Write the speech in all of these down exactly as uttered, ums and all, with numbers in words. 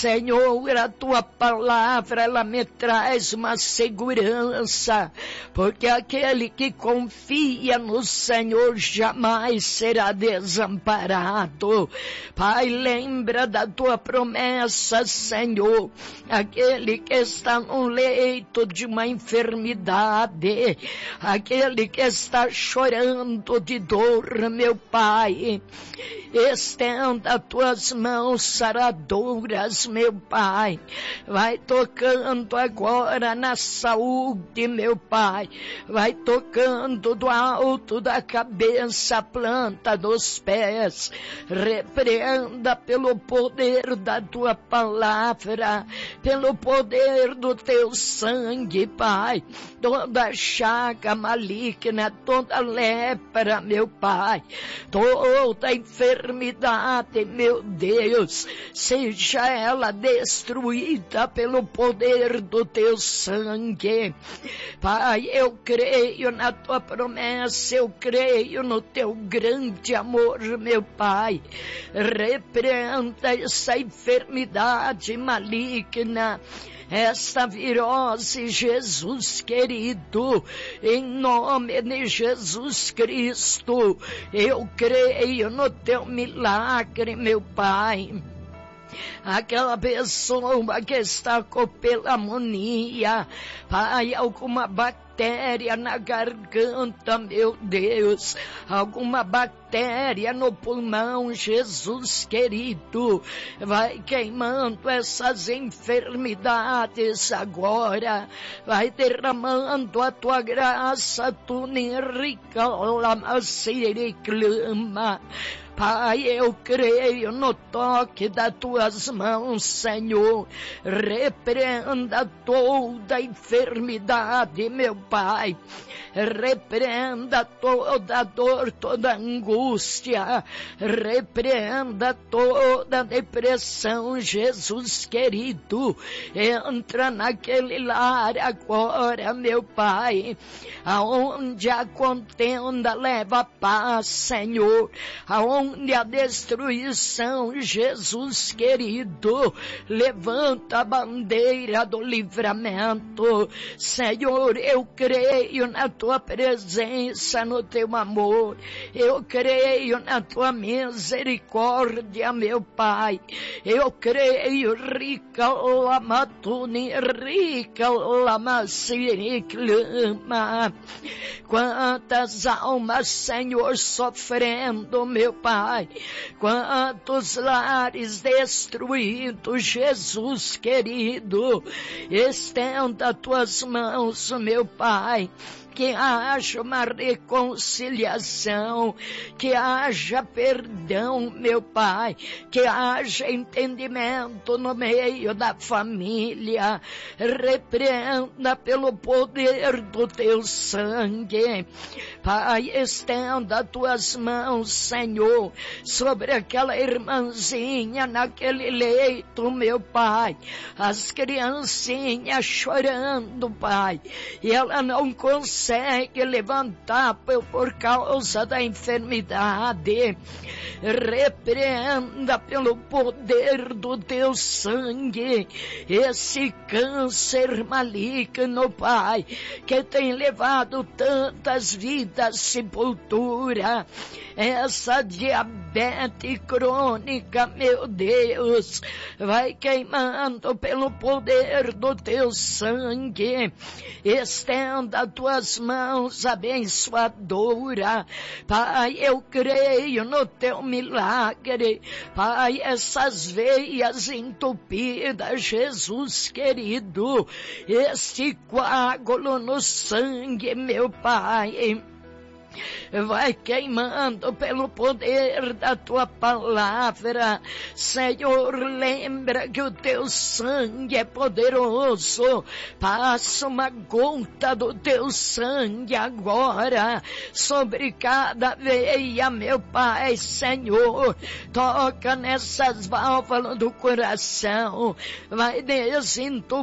Senhor, a tua palavra, ela me traz uma segurança, porque aquele que confia no Senhor jamais será desamparado. Pai, lembra da tua promessa, Senhor, aquele que está no leito de uma enfermidade, aquele que está chorando de dor, meu Pai, estenda tuas mãos saradoras, meu Pai, vai tocando agora na saúde, meu Pai, vai tocando do alto da cabeça à planta dos pés, repreenda pelo poder da tua palavra, pelo poder do teu sangue, Pai, toda chaga maligna, toda lepra, meu Pai, toda enfermidade, meu Deus, seja ela destruída pelo poder do teu sangue. Pai, eu creio na tua promessa, eu creio no teu grande amor, meu Pai. Repreenda essa enfermidade maligna, esta virose, Jesus querido, em nome de Jesus Cristo, eu creio no teu milagre, meu Pai. Aquela pessoa que está com pneumonia, Pai, alguma bactéria na garganta, meu Deus, alguma bactéria no pulmão, Jesus querido, vai queimando essas enfermidades agora, vai derramando a tua graça, tu nerica lama siriclama. Pai, eu creio no toque das tuas mãos, Senhor. Repreenda toda enfermidade, meu Pai. Repreenda toda dor, toda angústia. Repreenda toda depressão, Jesus querido. Entra naquele lar agora, meu Pai, aonde a contenda leva paz, Senhor, aonde a destruição, Jesus querido, levanta a bandeira do livramento. Senhor, eu creio na tua presença, no teu amor, eu creio na tua misericórdia, meu Pai, eu creio, rica lamatuni, rica lamasiriclama. Quantas almas, Senhor, sofrendo, meu Pai, quantos lares destruídos, Jesus querido, estenda tuas mãos, meu Pai, que haja uma reconciliação, que haja perdão, meu Pai, que haja entendimento no meio da família. Repreenda pelo poder do teu sangue, Pai, estenda tuas mãos, Senhor, sobre aquela irmãzinha naquele leito, meu Pai, as criancinhas chorando, Pai, e ela não consegue consegue levantar por causa da enfermidade. Repreenda pelo poder do teu sangue esse câncer maligno, Pai, que tem levado tantas vidas à sepultura, essa diabetes crônica, meu Deus, vai queimando pelo poder do teu sangue. Estenda tuas mãos abençoadora, Pai, eu creio no teu milagre, Pai, essas veias entupidas, Jesus querido, este coágulo no sangue, meu Pai, vai queimando pelo poder da tua palavra. Senhor, lembra que o teu sangue é poderoso. Passa uma gota do teu sangue agora sobre cada veia, meu Pai. Senhor, toca nessas válvulas do coração, vai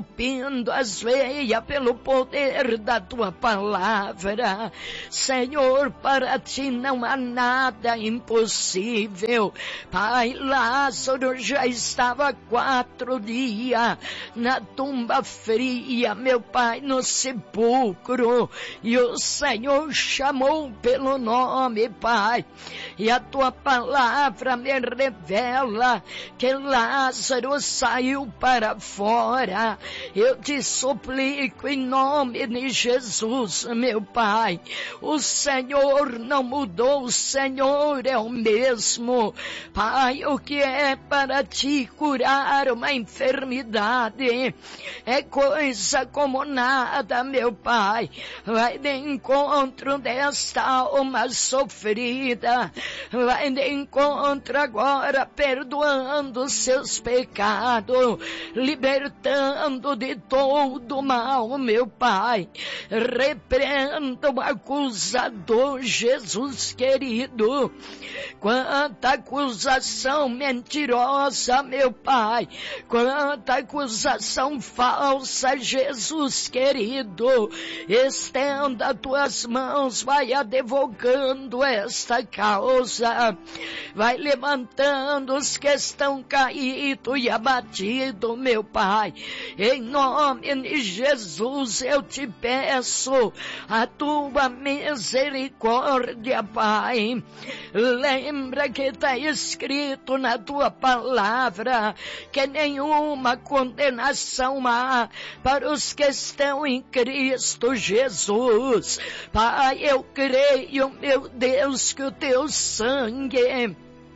desentupindo as veias pelo poder da tua palavra. Senhor, Senhor, para ti não há nada impossível. Pai, Lázaro já estava quatro dias na tumba fria, meu Pai, no sepulcro, e o Senhor chamou pelo nome, Pai, e a tua palavra me revela que Lázaro saiu para fora. Eu te suplico em nome de Jesus, meu Pai, o Senhor não mudou, o Senhor é o mesmo. Pai, o que é para ti curar uma enfermidade é coisa como nada, meu Pai. Vai de encontro desta alma sofrida, vai de encontro agora, perdoando seus pecados, libertando de todo mal, meu Pai. Repreenda o acusador, Jesus querido. Quanta acusação mentirosa, meu Pai. Quanta acusação falsa, Jesus querido. Estenda tuas mãos, vai advogando esta causa. Vai levantando os que estão caídos e abatidos, meu Pai. Em nome de Jesus eu te peço a tua misericórdia, Pai. Lembra que está escrito na tua palavra que nenhuma condenação há para os que estão em Cristo Jesus. Pai, eu creio, meu Deus, que o teu sangue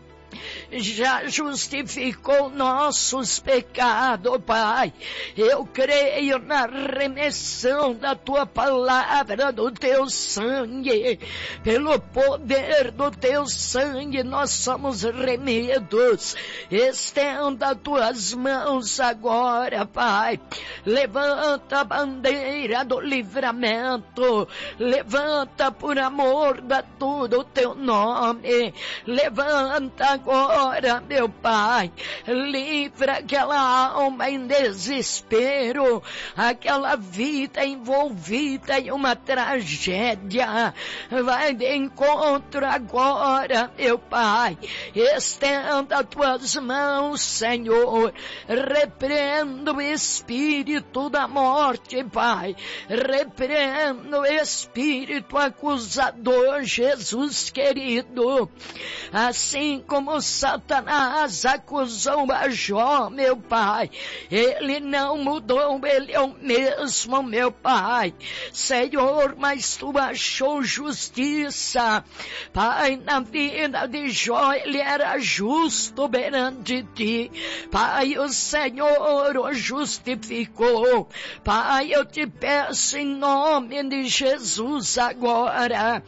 já justificou nossos pecados, Pai. Eu creio na remissão da tua palavra, do teu sangue. Pelo poder do teu sangue nós somos remidos. Estenda tuas mãos agora, Pai. Levanta a bandeira do livramento. Levanta por amor da tudo o teu nome. Levanta agora, meu Pai, livra aquela alma em desespero, aquela vida envolvida em uma tragédia. Vai de encontro agora, meu Pai. Estenda tuas mãos, Senhor. Repreenda o espírito da morte, Pai. Repreenda o espírito acusador, Jesus querido. Assim como Satanás acusou a Jó, meu Pai, ele não mudou, ele é o mesmo, meu Pai. Senhor, mas tu achou justiça, Pai, na vida de Jó. Ele era justo perante ti, Pai. O Senhor o justificou, Pai. Eu te peço em nome de Jesus agora,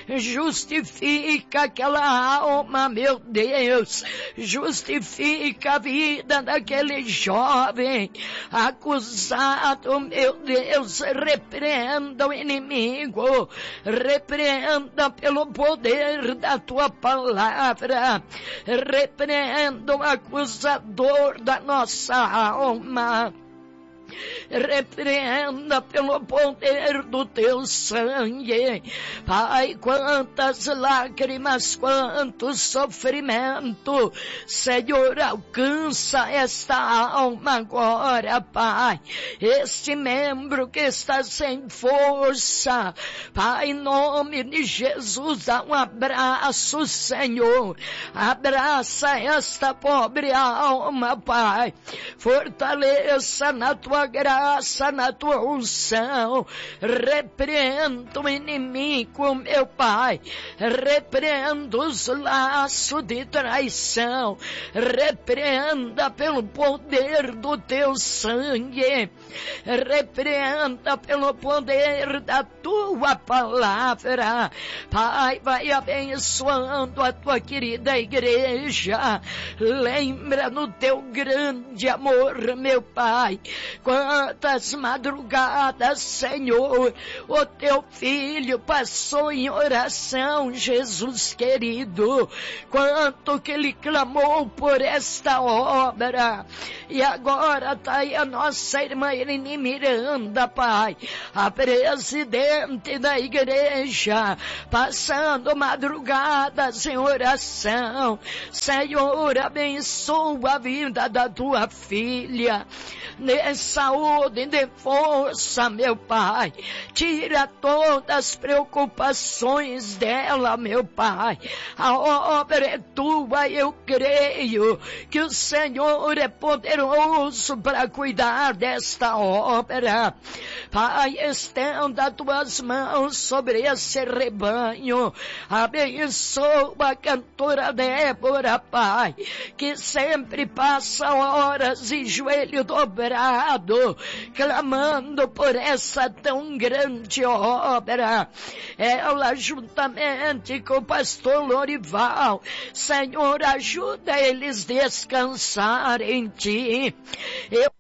justifica aquela alma, meu Deus. Deus, justifica a vida daquele jovem acusado, meu Deus. Repreenda o inimigo, repreenda pelo poder da tua palavra, repreenda o acusador da nossa alma. Repreenda pelo poder do teu sangue, Pai. Quantas lágrimas, quanto sofrimento, Senhor, alcança esta alma agora, Pai. Este membro que está sem força, Pai, em nome de Jesus, dá um abraço, Senhor. Abraça esta pobre alma, Pai. Fortaleça na tua graça, na tua unção. Repreenda o inimigo, meu Pai. Repreenda os laços de traição. Repreenda pelo poder do teu sangue. Repreenda pelo poder da tua palavra. Pai, vai abençoando a tua querida igreja. Lembra no teu grande amor, meu Pai. Quantas madrugadas, Senhor, o teu filho passou em oração, Jesus querido. Quanto que ele clamou por esta obra. E agora tá aí a nossa irmã Irene Miranda, Pai, a presidente da igreja, passando madrugadas em oração. Senhor, abençoa a vida da tua filha, dê saúde, dê força, meu Pai, tira todas as preocupações dela, meu Pai. A obra é tua, eu creio que o Senhor é poderoso para cuidar desta obra. Pai, estenda tuas mãos sobre esse rebanho, abençoa a cantora Débora, Pai, que sempre passa horas e joelho dobrado, clamando por essa tão grande obra. Ela, juntamente com o pastor Lorival, Senhor, ajuda eles a descansar em Ti. Eu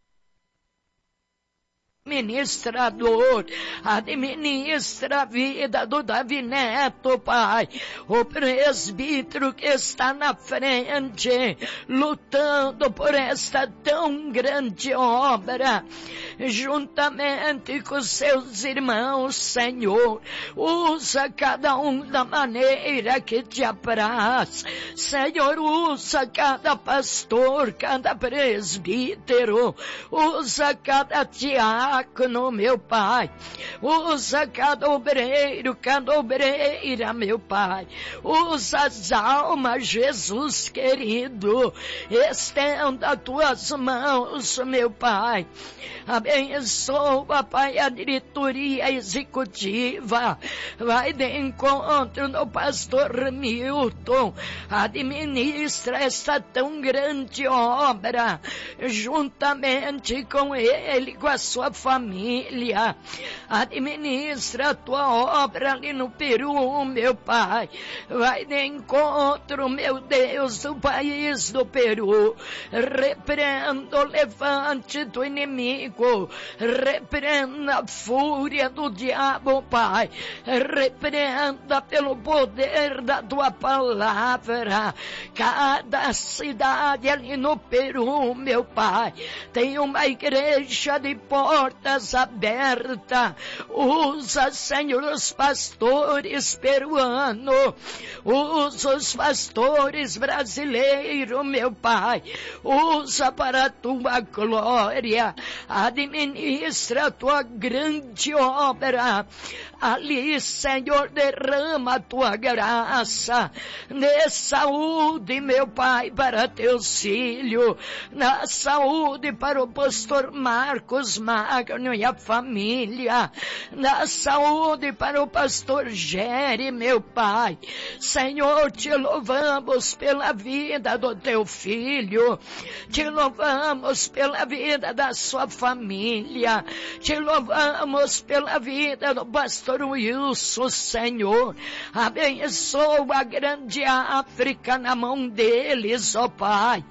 administrador, administra a vida do Davi Neto, Pai, o presbítero que está na frente, lutando por esta tão grande obra, juntamente com seus irmãos, Senhor, usa cada um da maneira que te apraz, Senhor, usa cada pastor, cada presbítero, usa cada diácono, meu Pai, usa cada obreiro, cada obreira, meu Pai, usa as almas, Jesus querido, estenda tuas mãos, meu Pai, abençoa, Pai, a diretoria executiva, vai de encontro no pastor Milton, administra essa tão grande obra, juntamente com ele, com a sua família, administra a tua obra ali no Peru, meu Pai, vai de encontro, meu Deus, do país do Peru, repreenda o levante do inimigo, repreenda a fúria do diabo, Pai, repreenda pelo poder da tua palavra, cada cidade ali no Peru, meu Pai, tem uma igreja de portas abertas, usa, Senhor, os pastores peruanos, usa os pastores brasileiros, meu Pai, usa para a tua glória, administra a tua grande obra, ali, Senhor, derrama a tua graça, dê saúde, meu Pai, para teus filhos, na saúde para o pastor Marcos Magno e a família, na saúde para o pastor Gere, meu Pai, Senhor, te louvamos pela vida do teu filho, te louvamos pela vida da sua família, te louvamos pela vida do pastor Wilson, Senhor, abençoa a grande África na mão deles, ó Pai.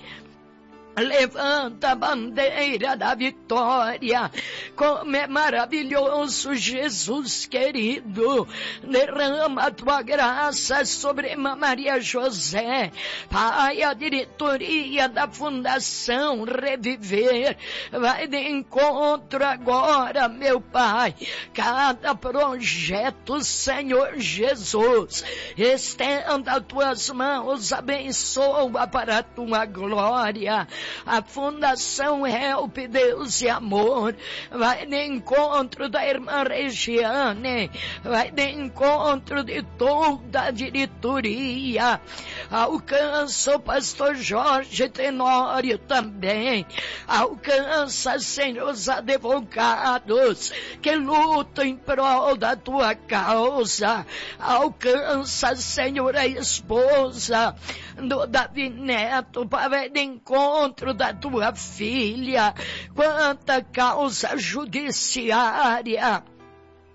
Levanta a bandeira da vitória, como é maravilhoso, Jesus querido, derrama a tua graça sobre Maria José, Pai, a diretoria da Fundação Reviver, vai de encontro agora, meu Pai, cada projeto, Senhor Jesus, estenda as tuas mãos, abençoa para a tua glória, a Fundação Help Deus e Amor, vai de encontro da irmã Regiane, vai de encontro de toda a diretoria, alcança o pastor Jorge Tenório também, alcança, Senhor, os advogados que lutam em prol da tua causa, alcança, Senhor, a esposa do Davi Neto, para de encontro da tua filha, quanta causa judiciária,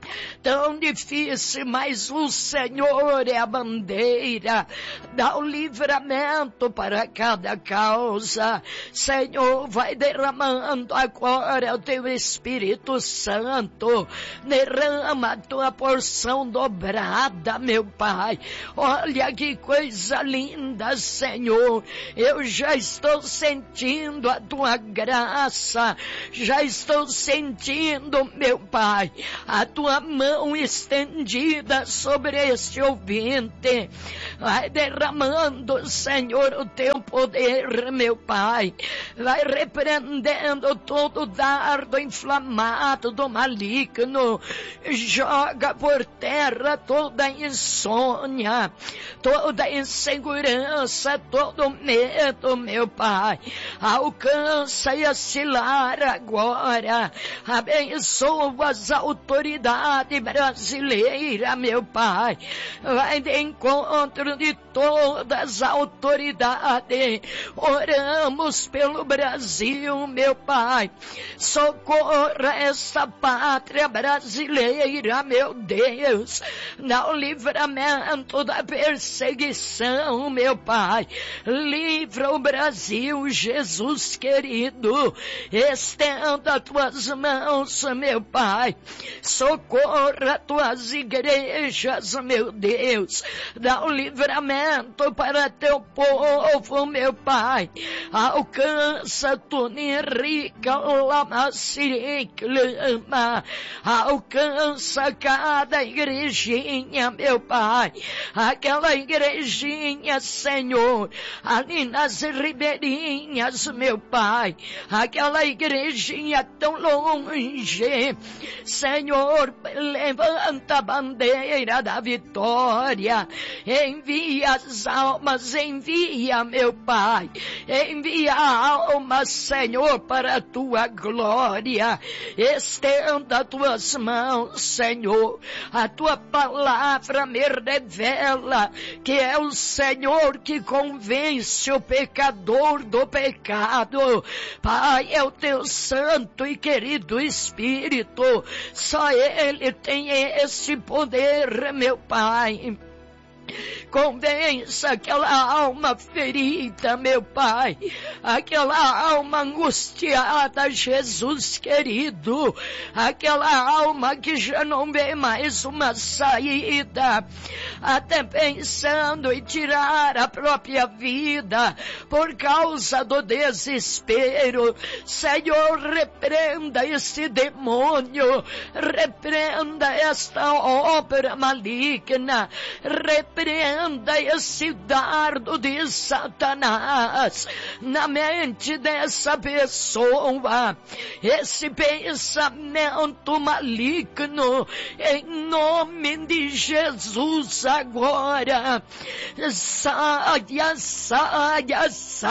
tão difícil, mas o Senhor é a bandeira, dá o livramento para cada causa. Senhor, vai derramando agora o teu Espírito Santo, derrama a tua porção dobrada, meu Pai. Olha que coisa linda, Senhor, eu já estou sentindo a tua graça, já estou sentindo, meu Pai, a tua mão estendida sobre este ouvinte. Vai derramando, Senhor, o teu poder, meu Pai. Vai repreendendo todo dardo inflamado do maligno. Joga por terra toda insônia, toda insegurança, todo medo, meu Pai. Alcança esse lar agora. Abençoa as autoridades brasileiras, meu Pai. Vai de encontro de todas as autoridades. Oramos pelo Brasil, meu Pai. Socorra essa pátria brasileira, meu Deus. Dá o livramento da perseguição, meu Pai. Livra o Brasil, Jesus querido. Estenda tuas mãos, meu Pai. Socorra tuas igrejas, meu Deus. Dá o livramento para teu povo, meu Pai. Alcança tu rica lama, alcança cada igrejinha, meu Pai. Aquela igrejinha, Senhor, ali nas ribeirinhas, meu Pai. Aquela igrejinha tão longe, Senhor, levanta a bandeira da vitória. Envia as almas, envia, meu Pai. Envia almas, Senhor, para a tua glória. Estenda tuas mãos, Senhor. A tua palavra me revela que é o Senhor que convence o pecador do pecado. Pai, é o teu santo e querido Espírito. Só Ele tem esse poder, meu Pai. Convença aquela alma ferida, meu Pai, aquela alma angustiada, Jesus querido, aquela alma que já não vê mais uma saída, até pensando em tirar a própria vida por causa do desespero. Senhor, repreenda esse demônio, repreenda esta obra maligna, repreenda esse dardo de Satanás na mente dessa pessoa, esse pensamento maligno, em nome de Jesus agora. Saia, saia,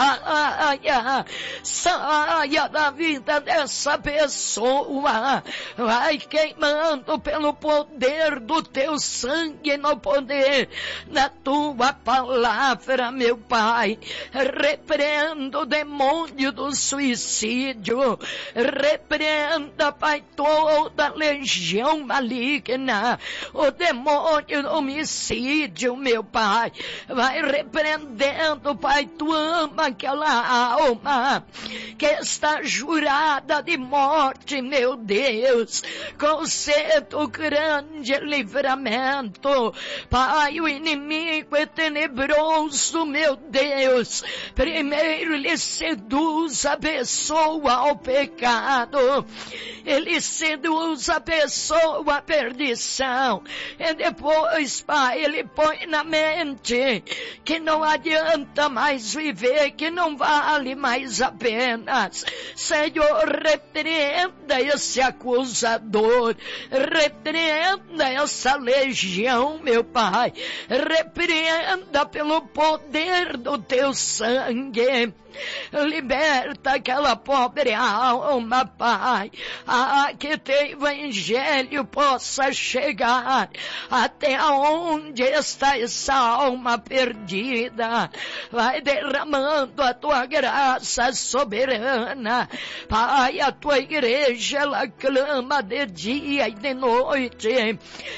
saia, saia da vida dessa pessoa. Vai queimando pelo poder do teu sangue, no poder da tua palavra, meu Pai. Repreenda o demônio do suicídio. Repreenda, Pai, toda a legião maligna, o demônio do homicídio, meu Pai. Vai repreendendo, Pai. Tu ama aquela alma que está jurada de morte, meu Deus. Conceda o grande livramento, Pai. O inimigo é tenebroso, meu Deus. Primeiro ele seduz a pessoa ao pecado, ele seduz a pessoa à perdição, e depois, Pai, ele põe na mente que não adianta mais viver, que não vale mais a pena. Senhor, repreenda esse acusador, repreenda essa legião, meu Pai. Repreenda pelo poder do teu sangue. Liberta aquela pobre alma, Pai. Ah, que teu evangelho possa chegar até onde está essa alma perdida. Vai derramando a tua graça soberana. Pai, a tua igreja, ela clama de dia e de noite.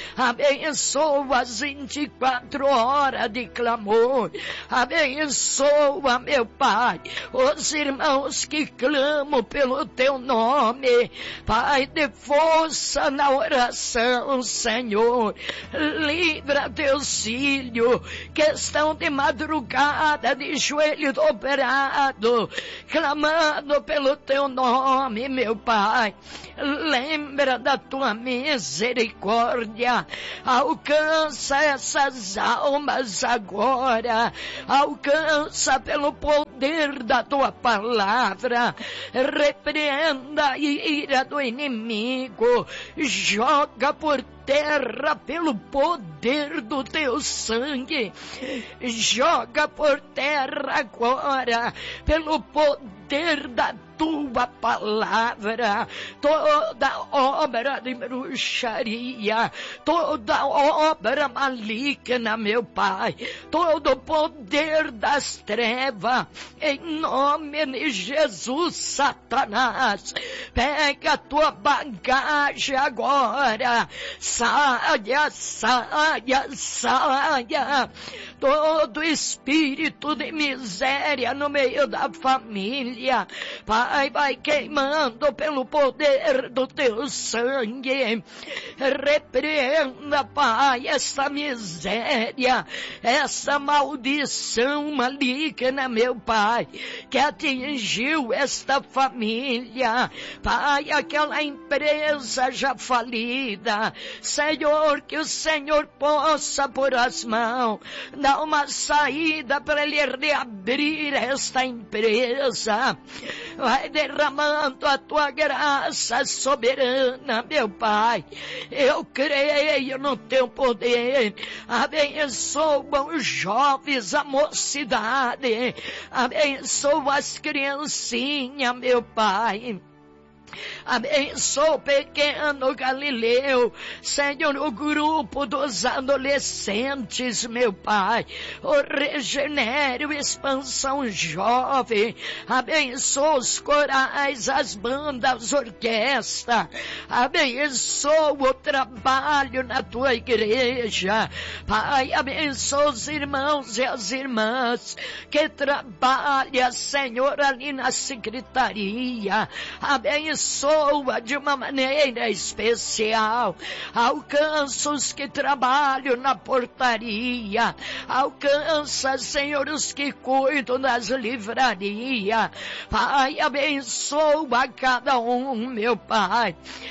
Abençoa as vinte e quatro horas de clamor. Abençoa, meu Pai, os irmãos que clamam pelo teu nome. Pai, dê força na oração, Senhor. Livra teus filhos que estão de madrugada, de joelho dobrado, clamando pelo teu nome, meu Pai. Lembra da tua misericórdia. Alcança essas almas agora. Alcança pelo poder da tua palavra. Repreenda a ira do inimigo. Joga por terra pelo poder do teu sangue. Joga por terra agora pelo poder da tua palavra, toda obra de bruxaria, toda obra maligna, meu Pai, todo o poder das trevas, em nome de Jesus, Satanás, pega a tua bagagem agora, saia, saia, saia, todo espírito de miséria no meio da família, Pai, vai queimando pelo poder do teu sangue. Repreenda, Pai, essa miséria, essa maldição maligna, meu Pai, que atingiu esta família. Pai, aquela empresa já falida. Senhor, que o Senhor possa pôr as mãos, dar uma saída para ele reabrir esta empresa. Vai derramando a tua graça soberana, meu Pai. Eu creio no teu poder. Abençoa os jovens, a mocidade. Abençoa as criancinhas, meu Pai. Abençoa o pequeno Galileu, Senhor, o grupo dos adolescentes, meu Pai, o Regenere, o Expansão Jovem, abençoa os corais, as bandas, as orquestras, abençoa o trabalho na tua igreja, Pai, abençoa os irmãos e as irmãs que trabalham, Senhor, ali na secretaria, abençoa Abençoa de uma maneira especial. Alcança os que trabalham na portaria. Alcança, Senhor, os que cuidam das livrarias. Pai, abençoa cada um, meu Pai.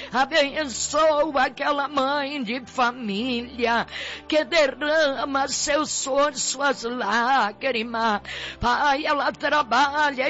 Abençoa aquela mãe de família que derrama seu suor, suas lágrimas. Pai, ela trabalha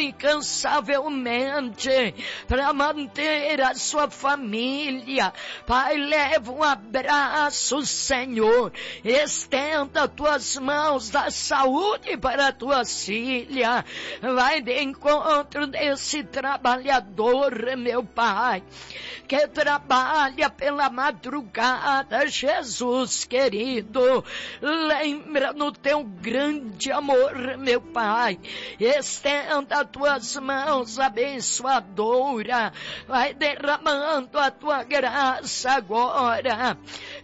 incansavelmente para manter ter a sua família. Pai, leva um abraço, Senhor. Estenda tuas mãos da saúde para tuas filhas. Vai de encontro desse trabalhador, meu Pai, que trabalha pela madrugada, Jesus querido. Lembra no teu grande amor, meu Pai. Estenda tuas mãos abençoadoras. Vai derramando a tua graça agora.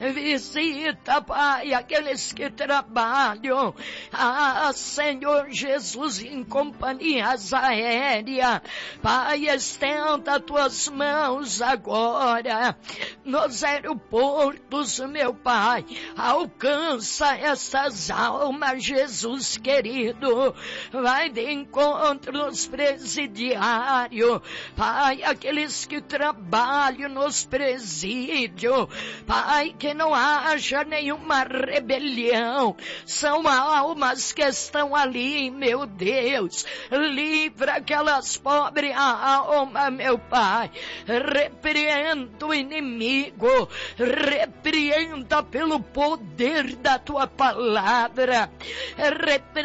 Visita, Pai, aqueles que trabalham. Ah, Senhor Jesus, em companhias aéreas. Pai, estenda tuas mãos agora. Nos aeroportos, meu Pai. Alcança essas almas, Jesus querido. Vai de encontro nos presidiários. Pai, aqueles que trabalham nos presídios, Pai, que não haja nenhuma rebelião, são almas que estão ali, meu Deus, livra aquelas pobres almas, meu Pai, repreenda o inimigo, repreenda pelo poder da tua palavra,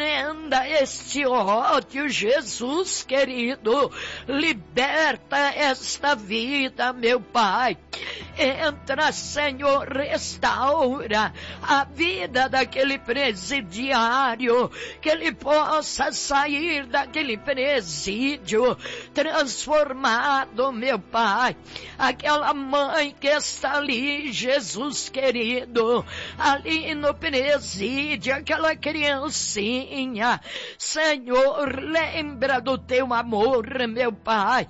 repreenda este ódio, Jesus querido, liberta essa nesta vida, meu Pai. Entra, Senhor, restaura a vida daquele presidiário, que ele possa sair daquele presídio transformado, meu Pai. Aquela mãe que está ali, Jesus querido, ali no presídio, aquela criancinha, Senhor, lembra do teu amor, meu Pai.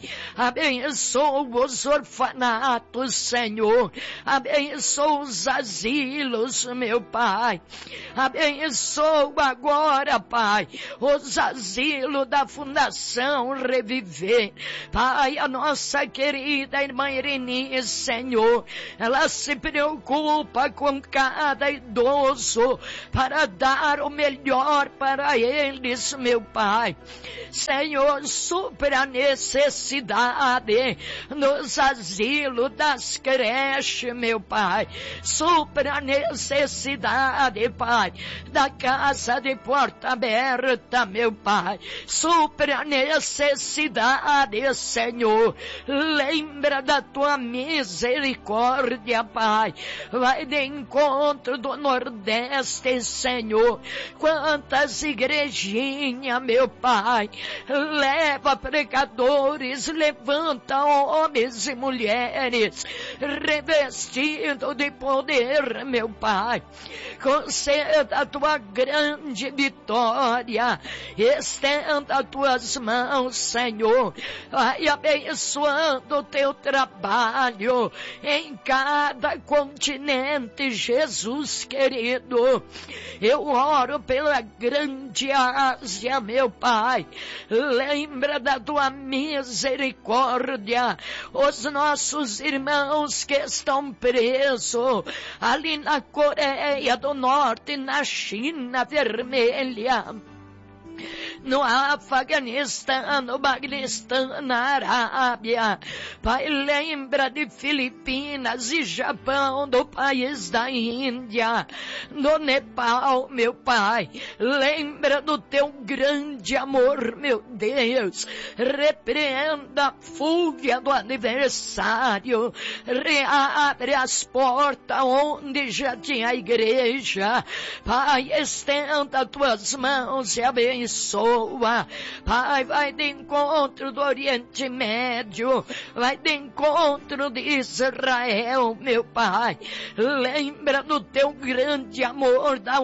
Abençoa os orfanatos, Senhor. Abençoa os asilos, meu Pai. Abençoa agora, Pai, os asilos da Fundação Reviver. Pai, a nossa querida irmã Irene, Senhor, ela se preocupa com cada idoso para dar o melhor para eles, meu Pai. Senhor, supra a necessidade nos asilos, das creches, meu Pai. Supra a necessidade, Pai, da casa de porta aberta, meu Pai. Supra a necessidade, Senhor. Lembra da tua misericórdia, Pai. Vai de encontro do Nordeste, Senhor. Quantas igrejinhas, meu Pai. Leva pregadores, levanta homens e mulheres revestidos de poder, meu Pai. Conceda a tua grande vitória. Estenda as tuas mãos, Senhor. Vai abençoando o teu trabalho em cada continente, Jesus querido. Eu oro pela grande Ásia, meu Pai. Lembra da tua misericórdia. Os nossos irmãos que estão presos ali na Coreia do Norte, na China Vermelha, no Afeganistão, no Paquistão, na Arábia. Pai, lembra de Filipinas e Japão, do país da Índia, do Nepal, meu Pai. Lembra do teu grande amor, meu Deus. Repreenda a fúria do adversário. Reabre as portas onde já tinha a igreja. Pai, estenda as tuas mãos e abençoa. Pai, vai de encontro do Oriente Médio, vai de encontro de Israel, meu Pai. Lembra do teu grande amor da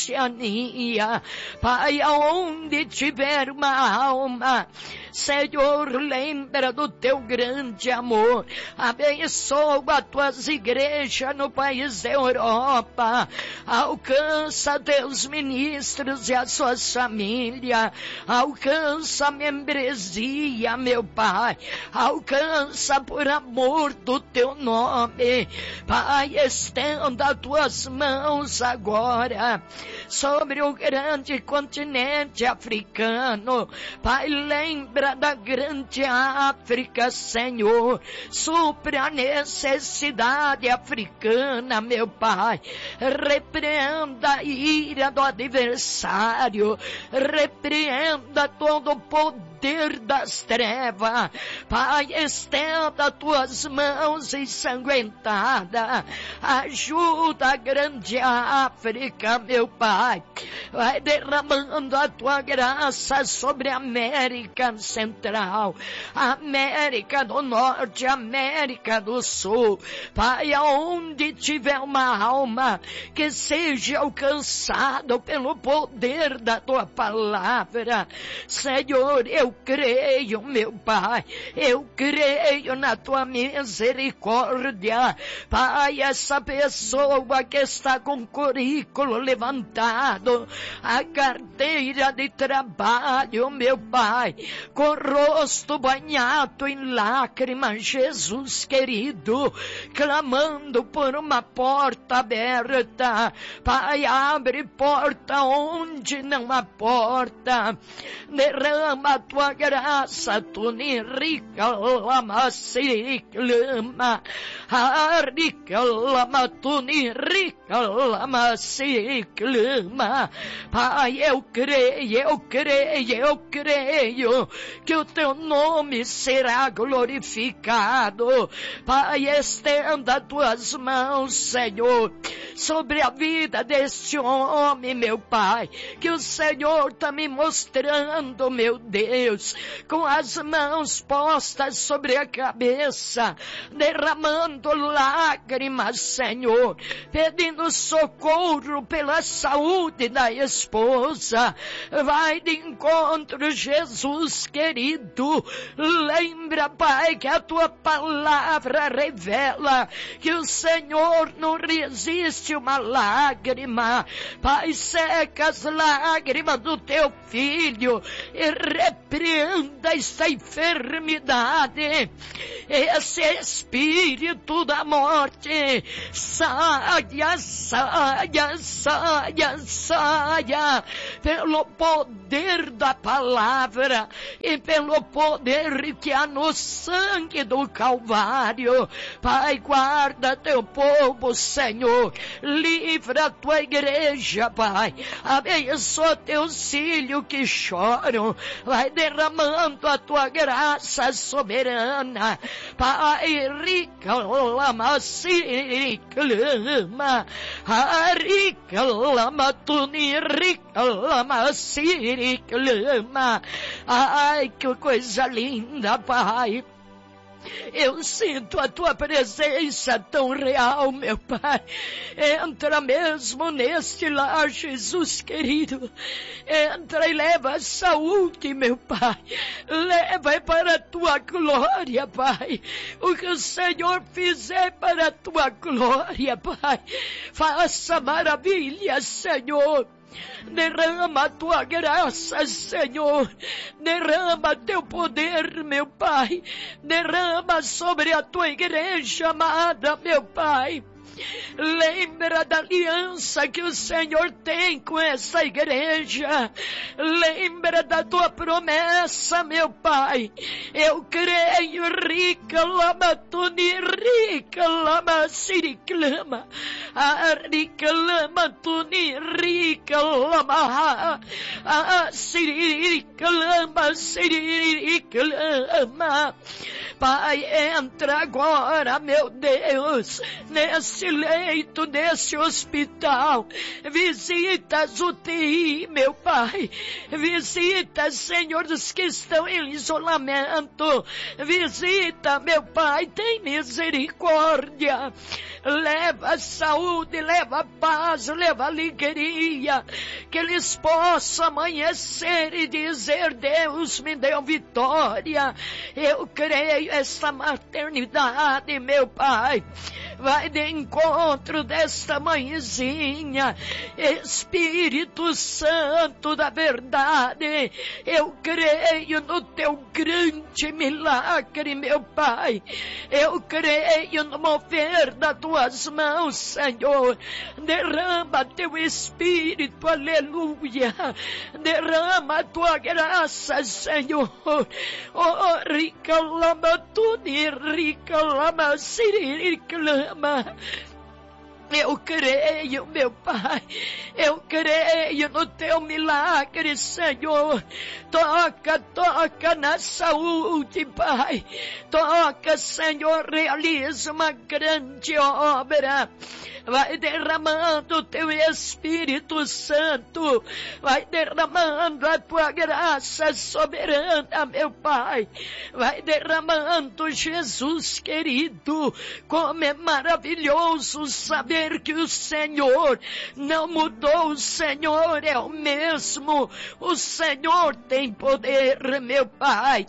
Oceania, Pai, aonde tiver uma alma, Senhor, lembra do teu grande amor. Abençoa as tuas igrejas no país da Europa. Alcança teus ministros e as suas famílias. Alcança a membresia, meu Pai. Alcança por amor do teu nome. Pai, estenda as tuas mãos agora sobre o grande continente africano. Pai, lembra da grande África, Senhor. Supra a necessidade africana, meu Pai. Repreenda a ira do adversário. Repreenda todo o poder das trevas. Pai, estenda tuas mãos ensanguentadas. Ajuda a grande África, meu Pai. Vai derramando a tua graça sobre a América Central, América do Norte, América do Sul. Pai, aonde tiver uma alma que seja alcançado pelo poder da tua palavra, Senhor, eu creio, meu Pai, eu creio na tua misericórdia. Pai, essa pessoa que está com o currículo levantado, a carteira de trabalho, meu Pai, com o rosto banhado em lágrimas, Jesus querido, clamando por uma porta aberta. Pai, abre porta onde não há porta. Derrama a tua tua graça, tu nem rica lama siriclama, rica lama, tu nem rica lama siriclama. Pai, eu creio, eu creio, eu creio que o teu nome será glorificado. Pai, estenda tuas mãos, Senhor, sobre a vida deste homem, meu Pai, que o Senhor está me mostrando, meu Deus, com as mãos postas sobre a cabeça, derramando lágrimas, Senhor, pedindo socorro pela saúde da esposa. Vai de encontro, Jesus querido. Lembra, Pai, que a tua palavra revela que o Senhor não resiste uma lágrima. Pai, seca as lágrimas do teu filho e repreenda esta enfermidade, esse espírito da morte. Saia, saia, saia, saia, pelo poder da palavra e pelo poder que há no sangue do Calvário. Pai, guarda teu povo, Senhor, livra a tua igreja, Pai, abençoa teus filhos que choram, vai derramando a tua graça soberana. Pai, rica lama siriclama, rica lama tuni, rica lama siriclama. Ai, que coisa linda, Pai. Eu sinto a tua presença tão real, meu Pai. Entra mesmo neste lar, Jesus querido. Entra e leva a saúde, meu Pai. Leva para a tua glória, Pai. O que o Senhor fizer para a tua glória, Pai. Faça maravilhas, Senhor. Derrama a tua graça, Senhor. Derrama teu poder, meu Pai. Derrama sobre a tua igreja amada, meu Pai. Lembra da aliança que o Senhor tem com essa igreja. Lembra da tua promessa, meu Pai. Eu creio, rica lama tuni, rica lama siriclama, rica lama tuni, rica lama siriclama, siriclama. Pai, entra agora, meu Deus, nesse leito, nesse hospital. Visita as U T I, meu Pai. Visita, Senhor, os que estão em isolamento. Visita, meu Pai, tem misericórdia. Leva a saúde, leva a paz, leva a alegria. Que eles possam amanhecer e dizer: Deus me deu vitória. Eu creio esta maternidade, meu Pai. Vai de encontro desta mãezinha. Espírito Santo da verdade, eu creio no teu grande milagre, meu Pai. Eu creio no mover das tuas mãos, Senhor. Derrama teu Espírito, aleluia. Derrama a tua graça, Senhor. Oh, rica lama tuni, rica lama siriclama. Eu creio, meu Pai, eu creio no teu milagre, Senhor. Toca, toca na saúde, Pai. Toca, Senhor, realiza uma grande obra. Vai derramando o teu Espírito Santo. Vai derramando a tua graça soberana, meu Pai. Vai derramando, Jesus querido. Como é maravilhoso saber que o Senhor não mudou. O Senhor é o mesmo. O Senhor tem poder, meu Pai.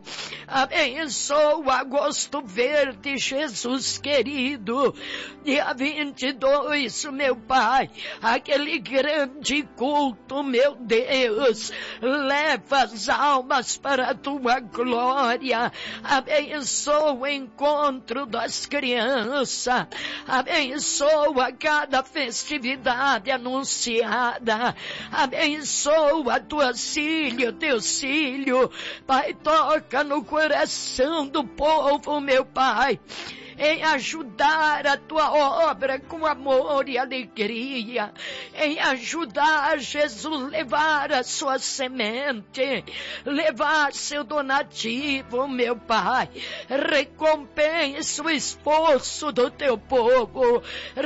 Abençoa Agosto Verde, Jesus querido. Dia vinte e dois, meu Pai, aquele grande culto, meu Deus, leva as almas para a tua glória. Abençoa o encontro das crianças. Abençoa cada festividade anunciada. Abençoa a tua filha, o teu filho. Pai, toca no coração do povo, meu Pai, em ajudar a tua obra com amor e alegria, em ajudar, Jesus, levar a sua semente, levar seu donativo, meu Pai. Recompensa o esforço do teu povo,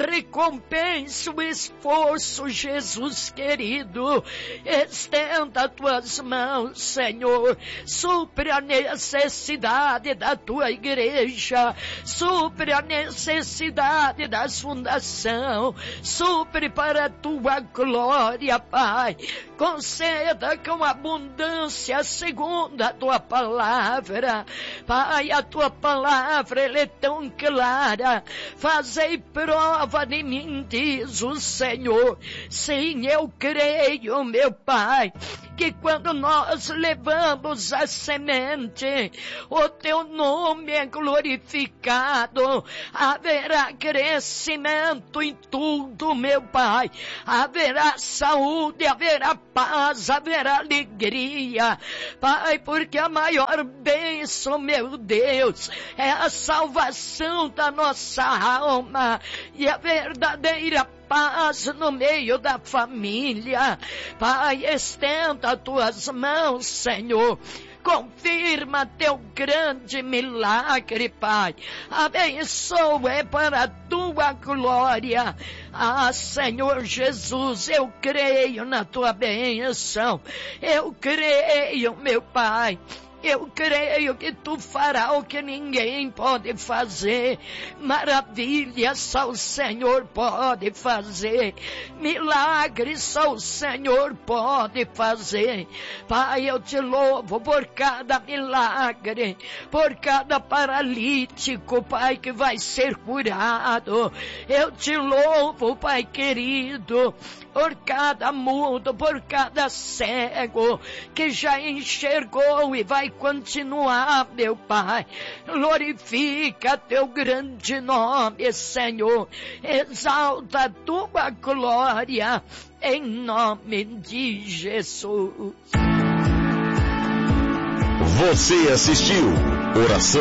recompensa o esforço, Jesus querido. Estenda as tuas mãos, Senhor, supre a necessidade da tua igreja, supre Supre a necessidade da fundação, supre para a tua glória, Pai. Conceda com abundância segundo a tua palavra. Pai, a tua palavra ela é tão clara. Fazei prova de mim, diz o Senhor. Sim, eu creio, meu Pai, que quando nós levamos a semente, o teu nome é glorificado. Haverá crescimento em tudo, meu Pai. Haverá saúde, haverá paz, haverá alegria, Pai, porque a maior bênção, meu Deus, é a salvação da nossa alma e a verdadeira paz no meio da família. Pai, estenda as tuas mãos, Senhor. Confirma teu grande milagre, Pai. Abençoa é para a tua glória. Ah, Senhor Jesus, eu creio na tua bênção. Eu creio, meu Pai. Eu creio que tu farás o que ninguém pode fazer. Maravilhas só o Senhor pode fazer. Milagres só o Senhor pode fazer. Pai, eu te louvo por cada milagre, por cada paralítico, Pai, que vai ser curado. Eu te louvo, Pai querido, por cada mudo, por cada cego que já enxergou e vai continuar, meu Pai. Glorifica teu grande nome, Senhor. Exalta a tua glória em nome de Jesus. Você assistiu Oração